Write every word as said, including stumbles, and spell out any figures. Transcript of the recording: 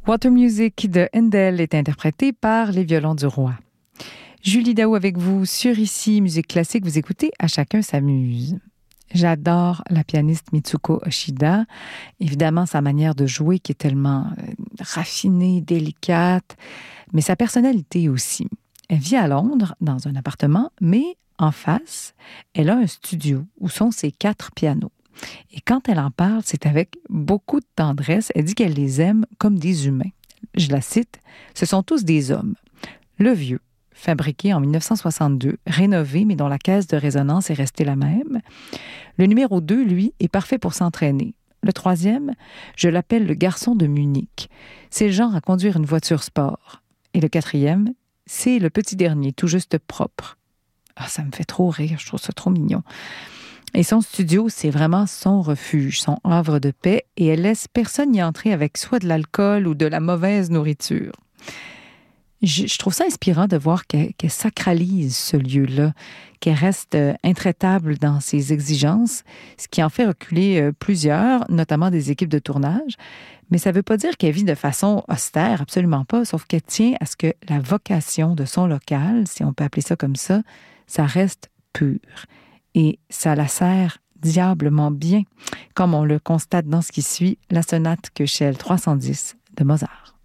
Water Music de Handel est interprété par les Violons du Roi. Julie Daou avec vous sur Ici Musique Classique. Vous écoutez À chacun s'amuse. J'adore la pianiste Mitsuko Oshida. Évidemment, sa manière de jouer qui est tellement raffinée, délicate, mais sa personnalité aussi. Elle vit à Londres, dans un appartement, mais en face, elle a un studio où sont ses quatre pianos. Et quand elle en parle, c'est avec beaucoup de tendresse. Elle dit qu'elle les aime comme des humains. Je la cite, « Ce sont tous des hommes. Le vieux, fabriqué en dix-neuf cent soixante-deux, rénové, mais dont la caisse de résonance est restée la même. Le numéro deux, lui, est parfait pour s'entraîner. Le troisième, je l'appelle le garçon de Munich. C'est le genre à conduire une voiture sport. Et le quatrième, c'est le petit dernier, tout juste propre. » Ah, ça me fait trop rire, je trouve ça trop mignon. Et son studio, c'est vraiment son refuge, son havre de paix, et elle laisse personne y entrer avec soit de l'alcool ou de la mauvaise nourriture. Je, je trouve ça inspirant de voir qu'elle, qu'elle sacralise ce lieu-là, qu'elle reste intraitable dans ses exigences, ce qui en fait reculer plusieurs, notamment des équipes de tournage. Mais ça ne veut pas dire qu'elle vit de façon austère, absolument pas, sauf qu'elle tient à ce que la vocation de son local, si on peut appeler ça comme ça, ça reste pur. Et ça la sert diablement bien, comme on le constate dans ce qui suit, la sonate Köchel trois cent dix de Mozart.